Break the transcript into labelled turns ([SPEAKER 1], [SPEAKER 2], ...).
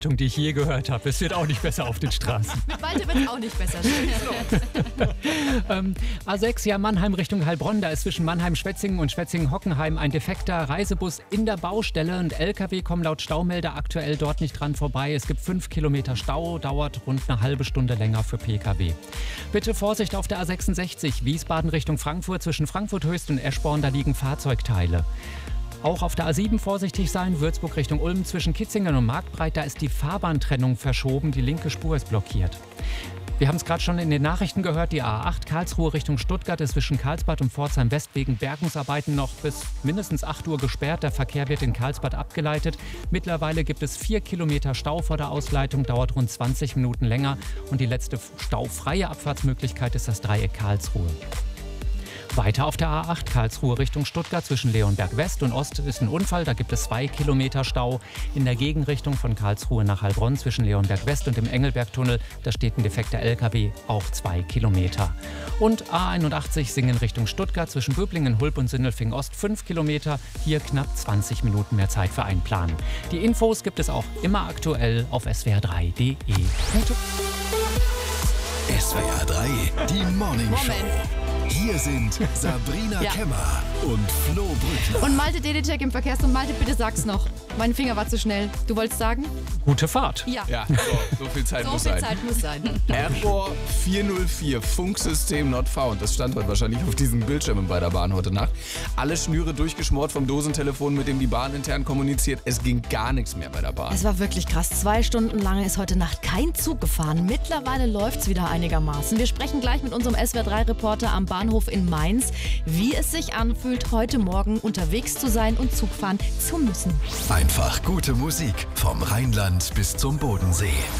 [SPEAKER 1] Die ich je gehört habe. Es wird auch nicht besser auf den Straßen.
[SPEAKER 2] Mit Malte wird es auch nicht besser.
[SPEAKER 1] A6, ja, Mannheim Richtung Heilbronn. Da ist zwischen Mannheim-Schwetzingen und Schwetzingen-Hockenheim ein defekter Reisebus in der Baustelle. Und LKW kommen laut Staumelder aktuell dort nicht dran vorbei. Es gibt 5 Kilometer Stau, dauert rund eine halbe Stunde länger für PKW. Bitte Vorsicht auf der A66, Wiesbaden Richtung Frankfurt. Zwischen Frankfurt Höchst und Eschborn, da liegen Fahrzeugteile. Auch auf der A7 vorsichtig sein, Würzburg Richtung Ulm zwischen Kitzingen und Marktbreit, da ist die Fahrbahntrennung verschoben, die linke Spur ist blockiert. Wir haben es gerade schon in den Nachrichten gehört, die A8 Karlsruhe Richtung Stuttgart ist zwischen Karlsbad und Pforzheim West wegen Bergungsarbeiten noch bis mindestens 8 Uhr gesperrt. Der Verkehr wird in Karlsbad abgeleitet. Mittlerweile gibt es 4 Kilometer Stau vor der Ausleitung, dauert rund 20 Minuten länger. Und die letzte staufreie Abfahrtsmöglichkeit ist das Dreieck Karlsruhe. Weiter auf der A8 Karlsruhe Richtung Stuttgart zwischen Leonberg West und Ost ist ein Unfall. Da gibt es 2 Kilometer Stau. In der Gegenrichtung von Karlsruhe nach Heilbronn zwischen Leonberg West und dem Engelbergtunnel, da steht ein defekter LKW, auch 2 Kilometer. Und A81 Singen Richtung Stuttgart zwischen Böblingen, Hulb und Sindelfingen Ost 5 Kilometer. Hier knapp 20 Minuten mehr Zeit für Einplanen. Die Infos gibt es auch immer aktuell auf swr3.de.
[SPEAKER 3] SWR 3, die Morning Show. Hier sind Sabrina Kemmer und Flo Brückner.
[SPEAKER 2] Und Malte Dedecek im Verkehrsturm. Malte, bitte sag's noch. Mein Finger war zu schnell. Du wolltest sagen?
[SPEAKER 1] Gute Fahrt.
[SPEAKER 2] Ja.
[SPEAKER 4] So viel Zeit
[SPEAKER 2] So
[SPEAKER 4] muss
[SPEAKER 2] viel
[SPEAKER 4] sein.
[SPEAKER 2] Zeit muss sein.
[SPEAKER 4] Error 404, Funksystem not found. Das stand heute wahrscheinlich auf diesen Bildschirmen bei der Bahn heute Nacht. Alle Schnüre durchgeschmort vom Dosentelefon, mit dem die Bahn intern kommuniziert. Es ging gar nichts mehr bei der Bahn.
[SPEAKER 2] Es war wirklich krass. 2 Stunden lang ist heute Nacht kein Zug gefahren. Mittlerweile läuft's wieder einigermaßen. Wir sprechen gleich mit unserem SWR3-Reporter am Bahnhof in Mainz, wie es sich anfühlt, heute Morgen unterwegs zu sein und Zug fahren zu müssen.
[SPEAKER 3] Einfach gute Musik vom Rheinland bis zum Bodensee.